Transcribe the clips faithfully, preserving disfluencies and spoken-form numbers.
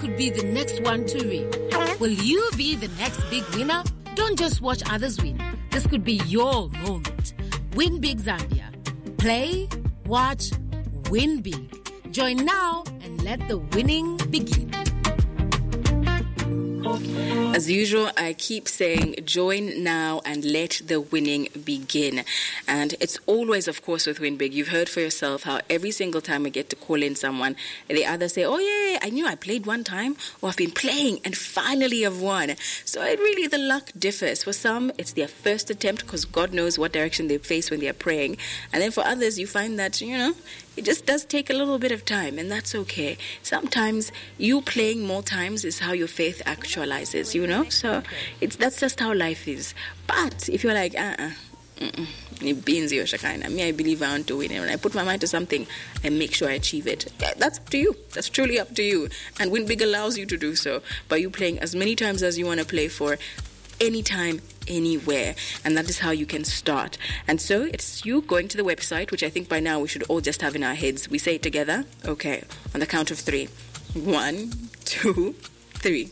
could be the next one to reap. Will you be the next big winner? Don't just watch others win. This could be your moment. Win Big Zambia. Play, watch, win big. Join now and let the winning begin. As usual, I keep saying join now and let the winning begin. And it's always, of course, with Win Big. You've heard for yourself how every single time we get to call in someone, they either say, oh yeah, I knew I played one time, or I've been playing and finally I've won. So it really, the luck differs. For some, it's their first attempt because God knows what direction they face when they're praying. And then for others, you find that, you know, it just does take a little bit of time, and that's okay. Sometimes you playing more times is how your faith actualizes, you know? So it's that's just how life is. But if you're like, uh-uh, it beans your shakina. Me, I believe I want to win. And when I put my mind to something, I make sure I achieve it. That's up to you. That's truly up to you. And Win Big allows you to do so by you playing as many times as you want to play for, anytime, anywhere, and that is how you can start. And so it's you going to the website, which I think by now we should all just have in our heads. We say it together. Okay, on the count of three. One, two, three.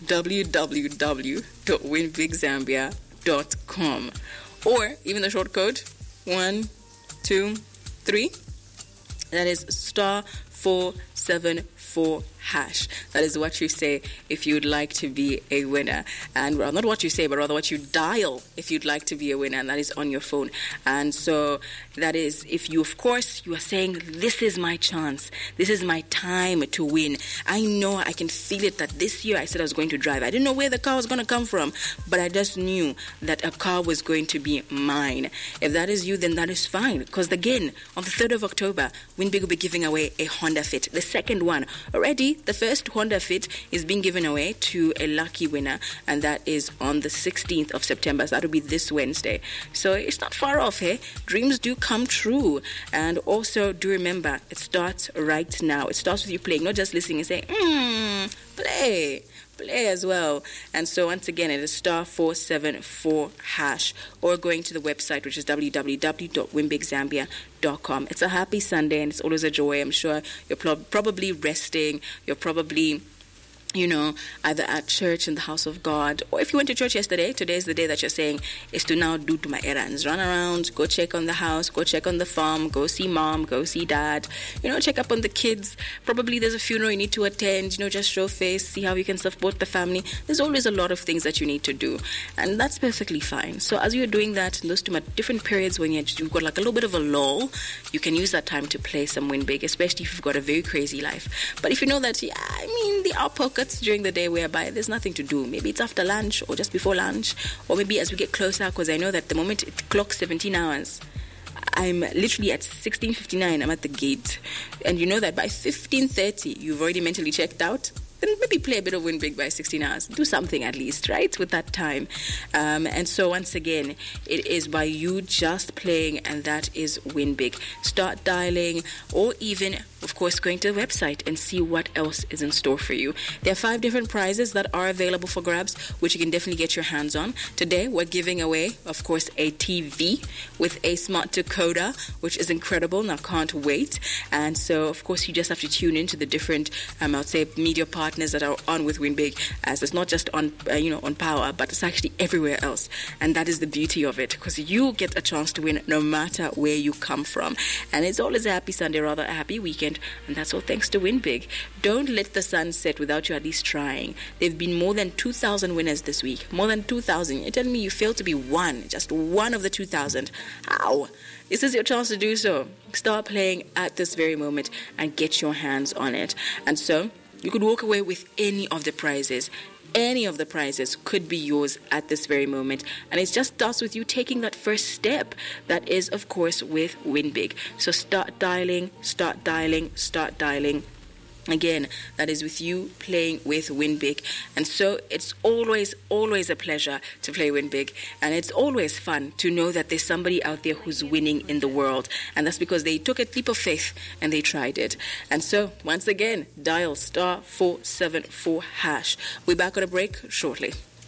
w w w dot win big zambia dot com, or even the short code one, two, three. That is star four seven four hash. That is what you say if you'd like to be a winner. And well, not what you say, but rather what you dial if you'd like to be a winner, and that is on your phone. And so that is if you, of course, you are saying, this is my chance. This is my time to win. I know I can feel it that this year I said I was going to drive. I didn't know where the car was going to come from, but I just knew that a car was going to be mine. If that is you, then that is fine. Because again, on the third of October, Win Big will be giving away a Honda Fit, the second one. Already, the first Honda Fit is being given away to a lucky winner, and that is on the sixteenth of September. So that will be this Wednesday. So it's not far off, hey? Dreams do come true. And also, do remember, it starts right now. It starts with you playing, not just listening and saying, hmm, play. Play as well. And so once again, it is star four seven four hash, or going to the website, which is w w w dot win big zambia dot com. It's a happy Sunday and it's always a joy. I'm sure you're pro- probably resting. You're probably, you know, either at church in the house of God, or if you went to church yesterday, today is the day that you're saying is to now do to my errands. Run around, go check on the house, go check on the farm, go see mom, go see dad, you know, check up on the kids. Probably there's a funeral you need to attend, you know, just show face, see how you can support the family. There's always a lot of things that you need to do, and that's perfectly fine. So as you're doing that, in those two different periods when you've got like a little bit of a lull, you can use that time to play some Win Big, especially if you've got a very crazy life. But if you know that, yeah, I mean, the out pockets during the day whereby there's nothing to do, maybe it's after lunch or just before lunch, or maybe as we get closer, because I know that the moment it clocks seventeen hours, I'm literally at sixteen fifty-nine, I'm at the gate, and you know that by fifteen thirty you've already mentally checked out, then maybe play a bit of Win Big by sixteen hours. Do something at least, right, with that time. Um, and so once again, it is by you just playing, and that is Win Big. Start dialing, or even, of course, going to the website and see what else is in store for you. There are five different prizes that are available for grabs, which you can definitely get your hands on. Today, we're giving away, of course, a T V with a smart decoder, which is incredible, and I can't wait. And so, of course, you just have to tune into the different, um, I would say, media partners that are on with Win Big, as it's not just on, uh, you know, on Power, but it's actually everywhere else. And that is the beauty of it, because you get a chance to win no matter where you come from. And it's always a happy Sunday, rather a happy weekend. And that's all thanks to Win Big. Don't let the sun set without you at least trying. There have been more than two thousand winners this week. More than two thousand. You're telling me you failed to be one, just one of the two thousand. How? This is your chance to do so. Start playing at this very moment and get your hands on it. And so you could walk away with any of the prizes. Any of the prizes could be yours at this very moment. And it just starts with you taking that first step. That is, of course, with Win Big. So start dialing, start dialing, start dialing. Again, that is with you playing with Win Big. And so it's always, always a pleasure to play Win Big. And it's always fun to know that there's somebody out there who's winning in the world. And that's because they took a leap of faith and they tried it. And so, once again, dial star four seven four hash. We're back on a break shortly.